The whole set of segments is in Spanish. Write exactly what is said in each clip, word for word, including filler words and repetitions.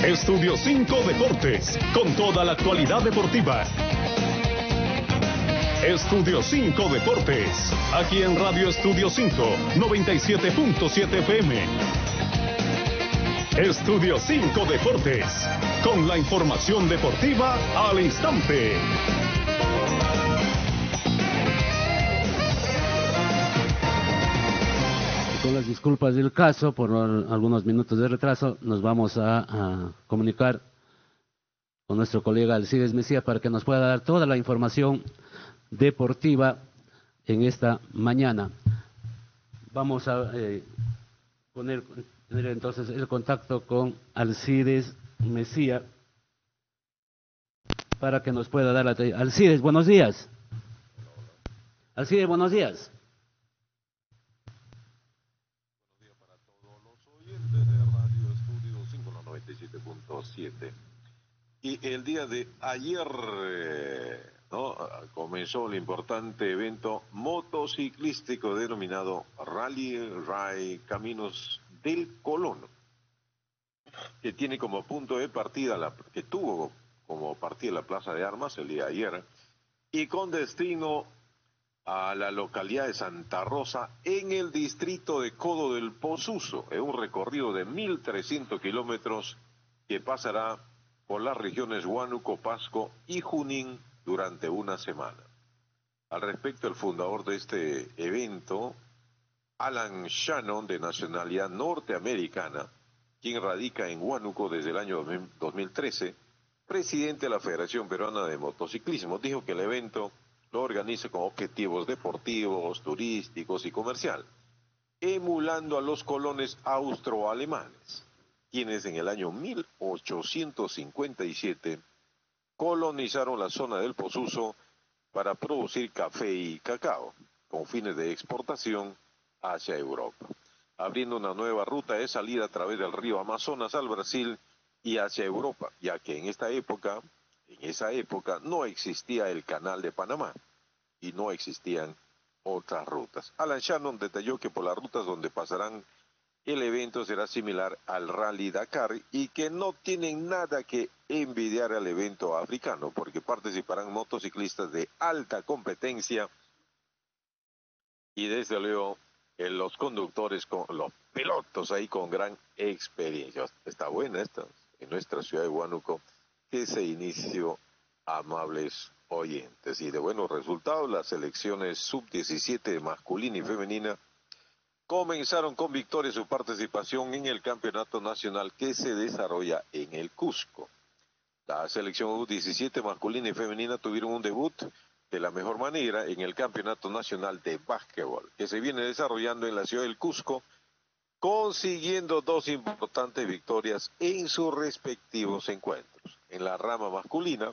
Estudio cinco Deportes, con toda la actualidad deportiva. Estudio cinco Deportes, aquí en Radio Estudio cinco, noventa y siete punto siete F M. Estudio cinco Deportes, con la información deportiva al instante. Con las disculpas del caso, por algunos minutos de retraso, nos vamos a, a comunicar con nuestro colega Alcides Mejía para que nos pueda dar toda la información deportiva en esta mañana. Vamos a eh, poner, tener entonces el contacto con Alcides Mejía para que nos pueda dar la... Alcides, buenos días. Alcides, buenos días. noventa y siete punto siete. Y el día de ayer eh, ¿no? comenzó el importante evento motociclístico denominado Rally Ray Caminos del Colón, que tiene como punto de partida, la, que tuvo como partida la Plaza de Armas el día de ayer, y con destino a la localidad de Santa Rosa, en el distrito de Codo del Pozuzo, en un recorrido de mil trescientos kilómetros que pasará por las regiones Huánuco, Pasco y Junín durante una semana. Al respecto, el fundador de este evento, Alan Shannon, de nacionalidad norteamericana, quien radica en Huánuco desde el año dos mil trece, presidente de la Federación Peruana de Motociclismo, dijo que el evento lo organiza con objetivos deportivos, turísticos y comercial, emulando a los colones austroalemanes, quienes en el año mil ochocientos cincuenta y siete colonizaron la zona del Pozuzo para producir café y cacao, con fines de exportación hacia Europa, abriendo una nueva ruta de salida a través del río Amazonas al Brasil y hacia Europa, ya que en esta época, en esa época no existía el Canal de Panamá y no existían otras rutas. Alan Shannon detalló que por las rutas donde pasarán el evento será similar al Rally Dakar y que no tienen nada que envidiar al evento africano, porque participarán motociclistas de alta competencia y desde luego eh, los conductores, con los pilotos ahí con gran experiencia. Está buena esta, en nuestra ciudad de Huánuco, que se inició, amables oyentes. Y de buenos resultados, las selecciones sub diecisiete masculina y femenina comenzaron con victoria su participación en el campeonato nacional que se desarrolla en el Cusco. La selección U diecisiete masculina y femenina tuvieron un debut de la mejor manera en el campeonato nacional de básquetbol que se viene desarrollando en la ciudad del Cusco, consiguiendo dos importantes victorias en sus respectivos encuentros. En la rama masculina,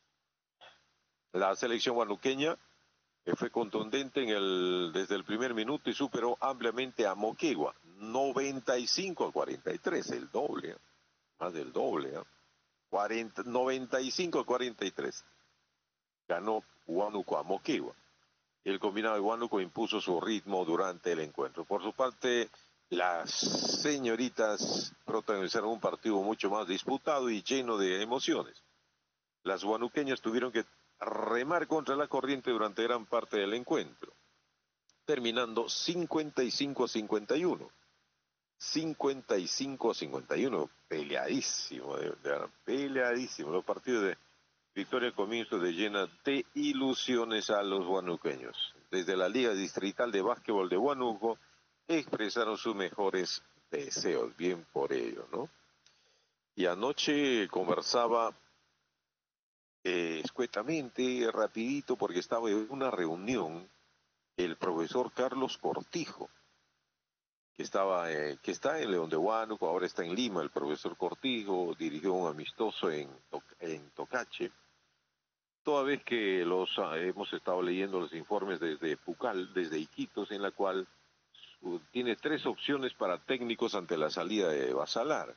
la selección huanuqueña que fue contundente en el, desde el primer minuto y superó ampliamente a Moquegua, noventa y cinco a cuarenta y tres, el doble, más del doble, ¿eh? cuarenta, noventa y cinco a cuarenta y tres, ganó Huánuco a Moquegua. El combinado de Huánuco impuso su ritmo durante el encuentro. Por su parte, las señoritas protagonizaron un partido mucho más disputado y lleno de emociones. Las huanuqueñas tuvieron que remar contra la corriente durante gran parte del encuentro, terminando cincuenta y cinco a cincuenta y uno. cincuenta y cinco a cincuenta y uno, peleadísimo, de, de, peleadísimo. Los partidos de victoria comienzo de llena de ilusiones a los huanuqueños. Desde la Liga Distrital de Básquetbol de Huánuco expresaron sus mejores deseos, bien por ello, ¿no? Y anoche conversaba Eh, escuetamente, rapidito, porque estaba en una reunión el profesor Carlos Cortijo, que estaba eh, que está en León de Huánuco, ahora está en Lima. El profesor Cortijo dirigió un amistoso en, en Tocache, toda vez que los ah, hemos estado leyendo los informes desde Pucal, desde Iquitos, en la cual uh, tiene tres opciones para técnicos ante la salida de Basalar.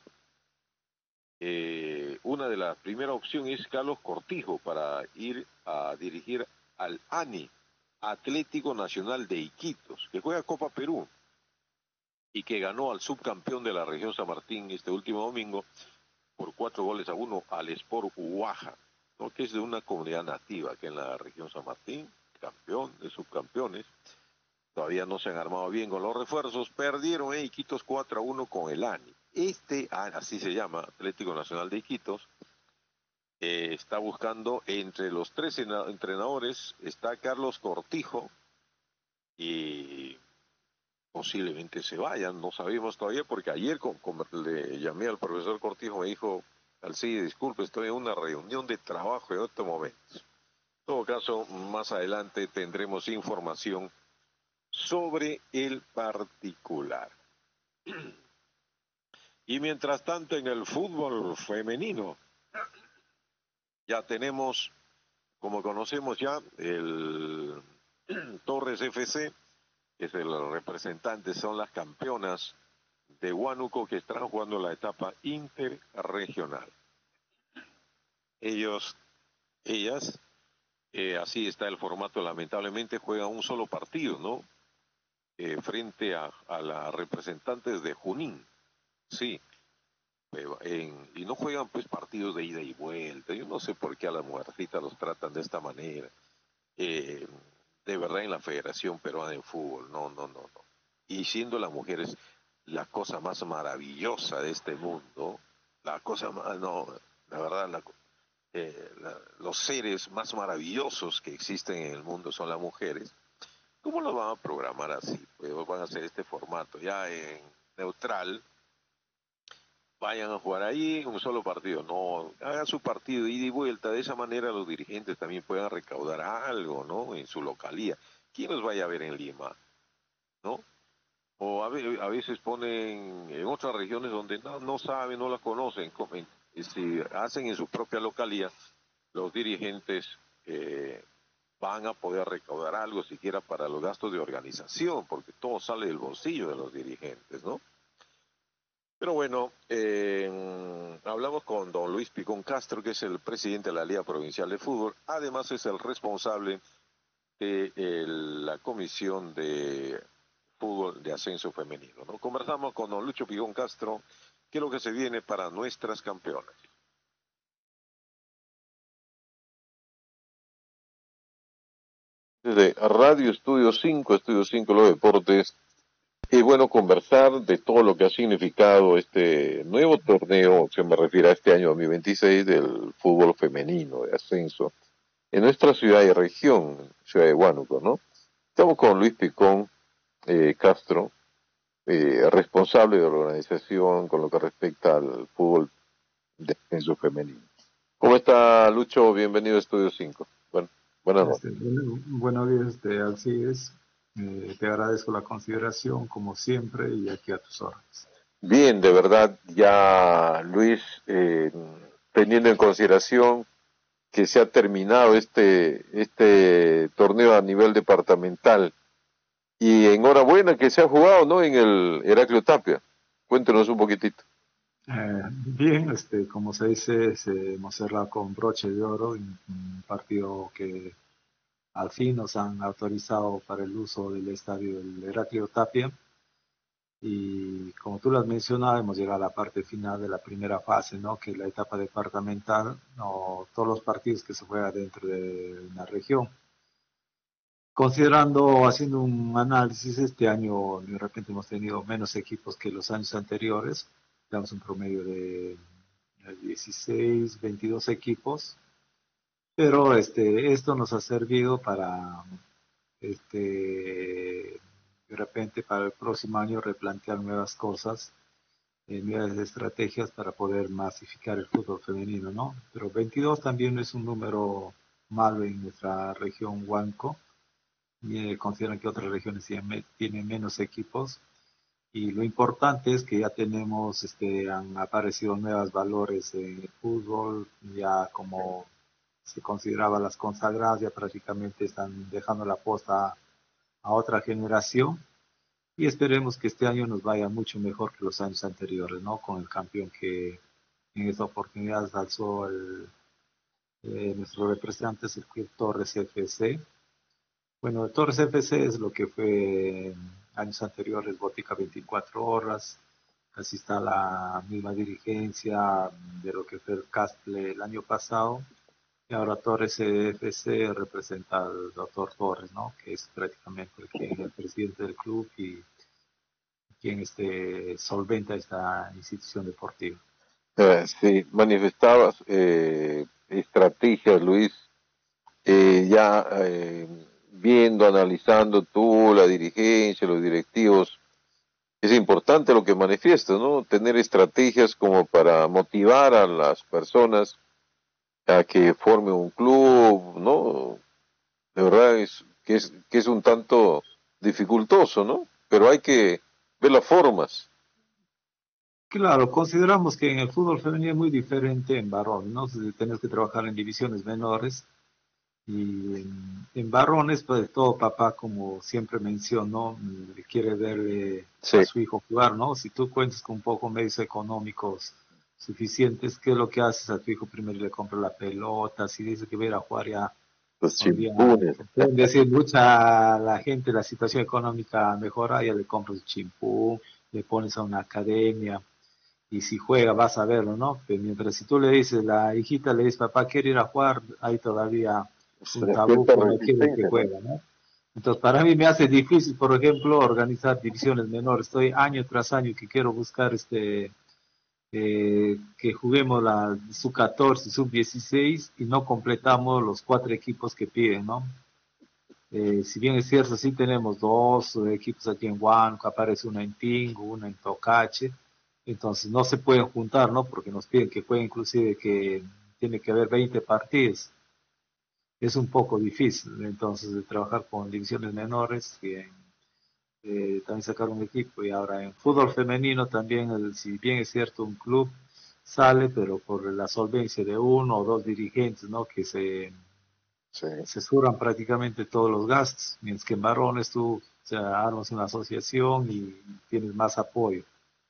Eh, una de las primeras opciones es Carlos Cortijo para ir a dirigir al A N I, Atlético Nacional de Iquitos, que juega Copa Perú y que ganó al subcampeón de la región San Martín este último domingo, por cuatro goles a uno al Sport Huaja, ¿no? Que es de una comunidad nativa que en la región San Martín, campeón de subcampeones. Todavía no se han armado bien con los refuerzos. Perdieron en Iquitos cuatro a uno con el A N I. Este, así se llama, Atlético Nacional de Iquitos, eh, está buscando entre los tres entrenadores, está Carlos Cortijo, y posiblemente se vayan, no sabemos todavía, porque ayer con, con, le llamé al profesor Cortijo, me dijo, Alcide, disculpe, estoy en una reunión de trabajo en otro momento. En todo caso, más adelante tendremos información sobre el particular. Y mientras tanto, en el fútbol femenino, ya tenemos, como conocemos ya, el Torres F C, que es el representante, son las campeonas de Huánuco que están jugando la etapa interregional. Ellos, ellas, eh, así está el formato, lamentablemente juegan un solo partido, ¿no? Eh, frente a, a las representantes de Junín, sí, pero en, y no juegan pues partidos de ida y vuelta. Yo no sé por qué a las mujercitas los tratan de esta manera. Eh, de verdad en la Federación Peruana de Fútbol, no, no, no, no. Y siendo las mujeres la cosa más maravillosa de este mundo, la cosa más, no, la verdad, la, eh, la, los seres más maravillosos que existen en el mundo son las mujeres. ¿Cómo lo van a programar así? Pues van a hacer este formato ya en neutral, vayan a jugar ahí un solo partido, no, hagan su partido de ida y vuelta, de esa manera los dirigentes también puedan recaudar algo, ¿no? En su localía. ¿Quién los vaya a ver en Lima? ¿No? O a, ve, a veces ponen en otras regiones donde no, no saben, no la conocen, comen, si hacen en su propia localía, los dirigentes eh, van a poder recaudar algo siquiera para los gastos de organización, porque todo sale del bolsillo de los dirigentes, ¿no? Pero bueno, eh, hablamos con don Luis Picón Castro, que es el presidente de la Liga Provincial de Fútbol, además es el responsable de el, la Comisión de Fútbol de Ascenso Femenino, ¿no? Conversamos con don Lucho Picón Castro, qué es lo que se viene para nuestras campeonas. Desde Radio Estudio cinco, Estudio cinco Los Deportes, es bueno conversar de todo lo que ha significado este nuevo torneo, se me refiere a este año dos mil veintiséis, del fútbol femenino de ascenso en nuestra ciudad y región, ciudad de Huánuco, ¿no? Estamos con Luis Picón eh, Castro, eh, responsable de la organización con lo que respecta al fútbol de ascenso femenino. ¿Cómo está, Lucho? Bienvenido a Estudio cinco. Bueno, buenas noches. Este, bueno, buenos días, este, Alcides. Eh, te agradezco la consideración, como siempre, y aquí a tus órdenes. Bien, de verdad, ya Luis, eh, teniendo en consideración que se ha terminado este, este torneo a nivel departamental, y enhorabuena que se ha jugado, ¿no?, en el Heraclio Tapia. Cuéntenos un poquitito. Eh, bien, este, como se dice, se, hemos cerrado con broche de oro, un, un partido que al fin nos han autorizado para el uso del estadio del Heraclio Tapia. Y como tú lo has mencionado, hemos llegado a la parte final de la primera fase, ¿no? Que es la etapa departamental, o todos los partidos que se juegan dentro de una región. Considerando, haciendo un análisis, este año de repente hemos tenido menos equipos que los años anteriores, tenemos un promedio de dieciséis, veintidós equipos, pero este, esto nos ha servido para este, de repente para el próximo año replantear nuevas cosas, eh, nuevas estrategias para poder masificar el fútbol femenino, ¿no? Pero veintidós también no es un número malo en nuestra región Huánuco. Eh, consideran que otras regiones tienen, tienen menos equipos, y lo importante es que ya tenemos, este, han aparecido nuevos valores en el fútbol, ya como se consideraba las consagradas, ya prácticamente están dejando la posta a, a otra generación, y esperemos que este año nos vaya mucho mejor que los años anteriores, ¿no? Con el campeón que en esta oportunidad alzó el, eh, nuestro representante, es el Club Torres F C. Bueno, Torres F C es lo que fue en años anteriores Botica veinticuatro Horas, así está la misma dirigencia de lo que fue el Castle el año pasado, y ahora Torres F C representa al doctor Torres, ¿no? Que es prácticamente el, quien, el presidente del club y quien este, solventa esta institución deportiva. Eh, sí, manifestabas eh, estrategias, Luis, eh, ya eh, viendo, analizando tú, la dirigencia, los directivos. Es importante lo que manifiestas, ¿no? Tener estrategias como para motivar a las personas a que formen un club, ¿no? De verdad es que es que es un tanto dificultoso, ¿no? Pero hay que ver las formas. Claro, consideramos que en el fútbol femenino es muy diferente en varón, ¿no? Tienes que trabajar en divisiones menores y en, en varones, pues todo papá, como siempre menciono, quiere ver eh, Sí. a su hijo jugar, ¿no? Si tú cuentas con un poco medios económicos suficientes, ¿qué es lo que haces a tu hijo? Primero le compras la pelota, si dice que va a ir a jugar ya, Los un día, chimpunes. pueden decir mucha la gente, la situación económica mejora, ya le compras chimpú, le pones a una academia, y si juega vas a verlo, ¿no? Pero mientras si tú le dices, la hijita le dice, papá, quiero ir a jugar, hay todavía un tabú Cierta que no quiere que resistencia, ¿no? juegue, ¿no? Entonces, para mí me hace difícil, por ejemplo, organizar divisiones menores. Estoy año tras año que quiero buscar este eh, que juguemos la sub catorce, sub dieciséis y no completamos los cuatro equipos que piden, ¿no? Eh, si bien es cierto, sí tenemos dos eh, equipos aquí en Huánuco, aparece una en Pingo, una en Tocache, entonces no se pueden juntar, ¿no? Porque nos piden que juegue inclusive que tiene que haber veinte partidos. Es un poco difícil, entonces, de trabajar con divisiones menores, y en, eh, también sacar un equipo, y ahora en fútbol femenino también, el, si bien es cierto, un club sale, pero por la solvencia de uno o dos dirigentes, ¿no? Que se Sí. se suran prácticamente todos los gastos, mientras que en varones tú, o sea, armas una asociación y tienes más apoyo.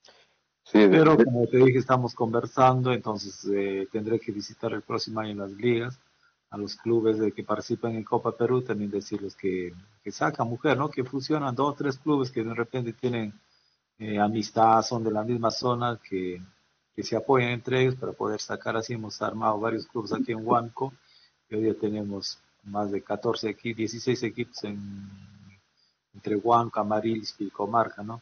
Sí, de- Pero de- como te dije, estamos conversando, entonces eh, tendré que visitar el próximo año las ligas, a los clubes de que participan en Copa Perú, también decirles que, que sacan mujer, ¿no? Que fusionan dos o tres clubes que de repente tienen eh, amistad, son de la misma zona, que, que se apoyan entre ellos para poder sacar así. Hemos armado varios clubes aquí en Huánuco y hoy día tenemos más de catorce equipos, dieciséis equipos en, entre Huánuco, Amarilis y Comarca, ¿no?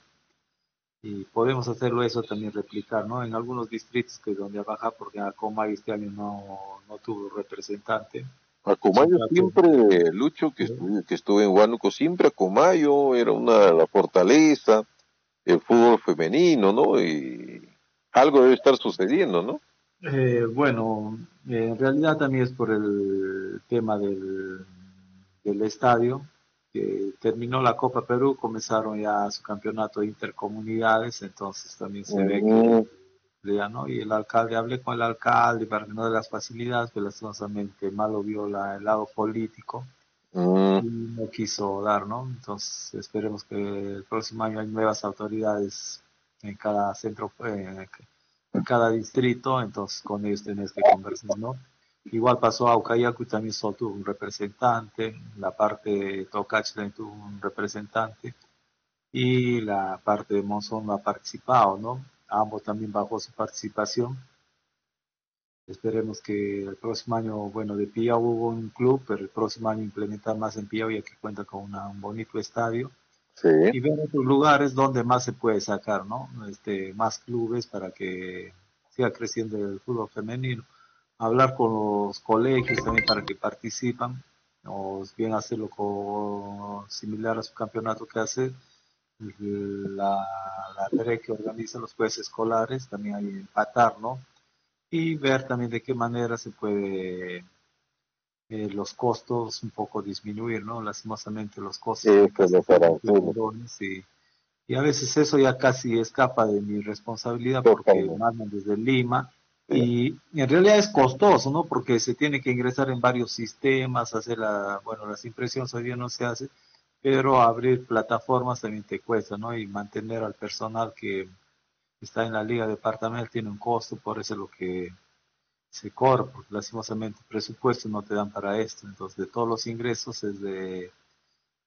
Y podemos hacerlo eso también, replicar, ¿no? En algunos distritos que donde baja, porque Acomay este año no, no tuvo representante. Acomayo Chimpato, siempre, Lucho, que ¿sí? estuve, que estuve en Huánuco, siempre Acomayo era una la fortaleza, el fútbol femenino, ¿no? Y algo debe estar sucediendo, ¿no? Eh, bueno, eh, en realidad también es por el tema del, del estadio, que terminó la Copa Perú, comenzaron ya su campeonato de intercomunidades, entonces también se ve que Mm, ya, ¿no? Y el alcalde, hablé con el alcalde para que no dé las facilidades, pero lastimosamente malo vio la, el lado político mm, y no quiso dar, ¿no? Entonces esperemos que el próximo año hay nuevas autoridades en cada centro, eh, en cada distrito, entonces con ellos tenés que conversar, ¿no? Igual pasó a Ucayacu, también solo tuvo un representante, la parte de Tocache también tuvo un representante, y la parte de Monzón no ha participado, ¿no? Ambos también bajó su participación. Esperemos que el próximo año, bueno, de Pillao hubo un club, pero el próximo año implementar más en Pillao, ya que cuenta con una, un bonito estadio, sí, y ver otros lugares donde más se puede sacar, ¿no? Este, más clubes para que siga creciendo el fútbol femenino. Hablar con los colegios también para que participan, o bien hacerlo con, similar a su campeonato que hace la, la T R E, que organiza los jueces escolares, también hay empatar, ¿no? Y ver también de qué manera se puede eh, los costos un poco disminuir, ¿no? Lastimosamente los costos eso en es casi lo todos para los varones, y, y a veces eso ya casi escapa de mi responsabilidad porque totalmente. mandan desde Lima, Sí. y en realidad es costoso, ¿no? Porque se tiene que ingresar en varios sistemas, hacer la, bueno, las impresiones hoy día no se hace, pero abrir plataformas también te cuesta, ¿no? Y mantener al personal que está en la liga departamental tiene un costo, por eso es lo que se cobra, porque lastimosamente el presupuesto no te dan para esto, entonces de todos los ingresos es de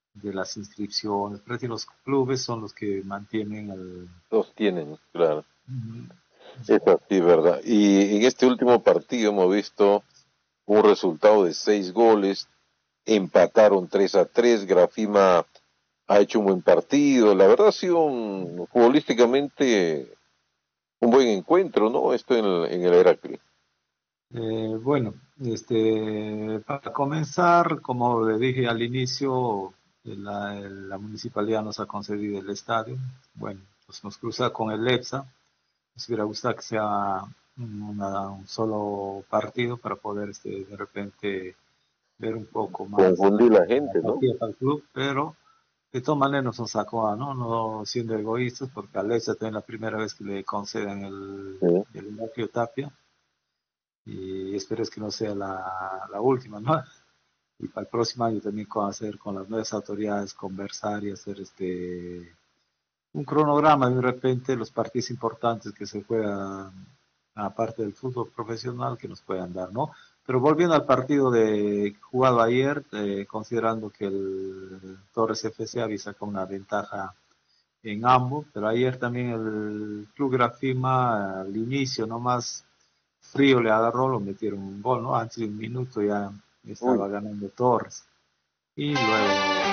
de las inscripciones. Parece que los clubes son los que mantienen el... Los tienen, claro. Uh-huh. Es así, ¿verdad? Y en este último partido hemos visto un resultado de seis goles, empataron tres a tres, Grafima ha hecho un buen partido, la verdad ha sido un, futbolísticamente un buen encuentro, ¿no? Esto en el, en el Heracles. Eh, bueno, este, para comenzar, como le dije al inicio, la, la municipalidad nos ha concedido el estadio. Bueno, pues nos cruza con el EPSA. Nos hubiera gustado que sea una, un solo partido para poder este, de repente ver un poco más. Confundir la gente, ¿no? Para el club, pero de todas maneras nos sacó, ¿no? No siendo egoístas, porque al EPSA también la primera vez que le conceden el, sí. el Ignacio Tapia. Y espero que no sea la, la última, ¿no? Y para el próximo año también con hacer con las nuevas autoridades, conversar y hacer este un cronograma de repente los partidos importantes que se juegan aparte del fútbol profesional que nos puedan dar, ¿no? Pero volviendo al partido de jugado ayer, eh, considerando que el Torres F C había sacado una ventaja en ambos, pero ayer también el Club Grafima al inicio nomás frío le agarró, lo metieron un gol, ¿no? Antes de un minuto ya estaba Uy. ganando Torres. Y luego...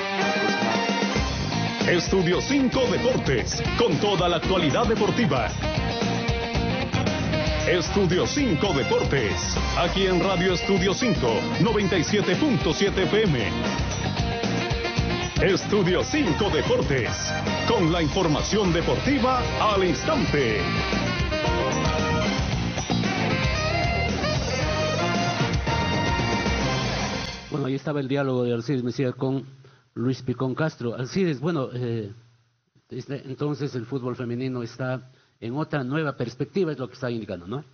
Estudio cinco Deportes, con toda la actualidad deportiva. Estudio cinco Deportes, aquí en Radio Estudio cinco, noventa y siete punto siete F M. Estudio cinco Deportes, con la información deportiva al instante. Bueno, ahí estaba el diálogo de Alcides Mejía con Luis Picón Castro. Alcides, bueno, eh, este, entonces el fútbol femenino está en otra nueva perspectiva, es lo que está indicando, ¿no?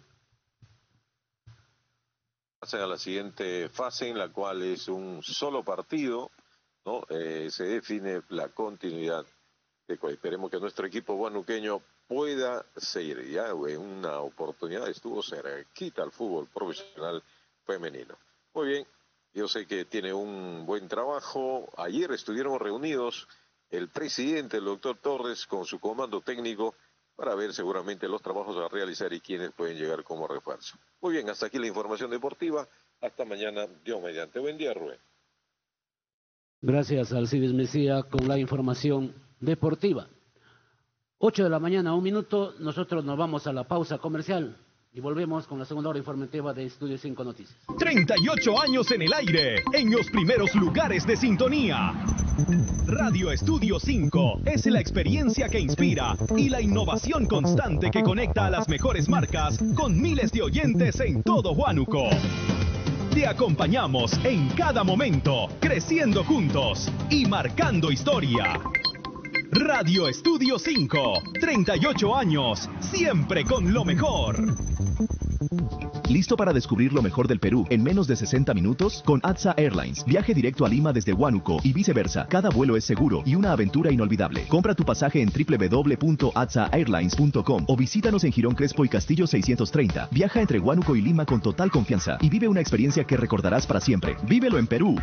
Pasan a la siguiente fase, en la cual es un solo partido, ¿no? Eh, se define la continuidad. De, esperemos que nuestro equipo guanuqueño pueda seguir. Ya en una oportunidad estuvo cerquita al fútbol profesional femenino. Muy bien. Yo sé que tiene un buen trabajo. Ayer estuvieron reunidos el presidente, el doctor Torres, con su comando técnico para ver seguramente los trabajos a realizar y quiénes pueden llegar como refuerzo. Muy bien, hasta aquí la información deportiva. Hasta mañana, Dios mediante. Buen día, Rubén. Gracias, Alcides Mejía, con la información deportiva. ocho de la mañana, un minuto. Nosotros nos vamos a la pausa comercial. Y volvemos con la segunda hora informativa de Estudio cinco Noticias. treinta y ocho años en el aire, en los primeros lugares de sintonía. Radio Estudio cinco es la experiencia que inspira y la innovación constante que conecta a las mejores marcas con miles de oyentes en todo Huánuco. Te acompañamos en cada momento, creciendo juntos y marcando historia. Radio Estudio cinco, treinta y ocho años, siempre con lo mejor. ¿Listo para descubrir lo mejor del Perú en menos de sesenta minutos? Con A T S A Airlines. Viaje directo a Lima desde Huánuco y viceversa. Cada vuelo es seguro y una aventura inolvidable. Compra tu pasaje en doble u doble u doble u punto a t s a airlines punto com o visítanos en Girón Crespo y Castillo seiscientos treinta. Viaja entre Huánuco y Lima con total confianza y vive una experiencia que recordarás para siempre. ¡Vívelo en Perú!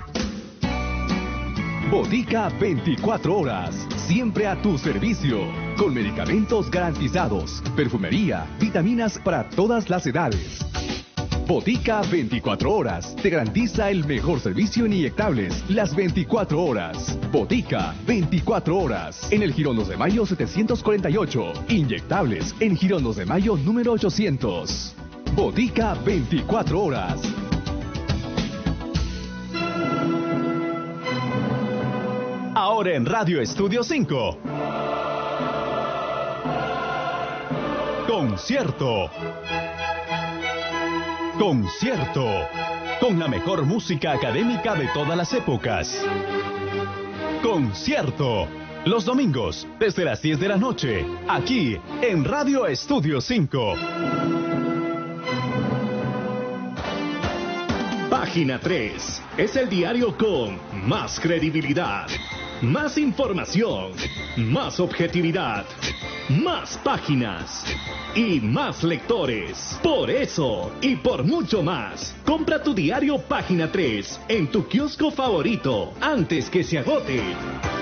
Botica veinticuatro horas, siempre a tu servicio, con medicamentos garantizados, perfumería, vitaminas para todas las edades. Botica veinticuatro horas, te garantiza el mejor servicio en inyectables, las veinticuatro horas. Botica veinticuatro horas, en el Girón dos de Mayo setecientos cuarenta y ocho, inyectables en Girón dos de Mayo número ochocientos. Botica veinticuatro horas. Ahora en Radio Estudio cinco. Concierto. Concierto. Con la mejor música académica de todas las épocas. Concierto. Los domingos, desde las diez de la noche, aquí en Radio Estudio cinco. Página tres. Es el diario con más credibilidad. Más información, más objetividad, más páginas y más lectores. Por eso y por mucho más, compra tu diario Página tres en tu kiosco favorito antes que se agote.